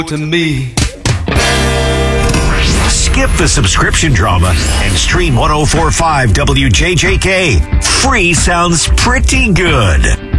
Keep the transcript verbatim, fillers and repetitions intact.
to me. Skip the subscription drama and stream one oh four point five W J J K. Free sounds pretty good.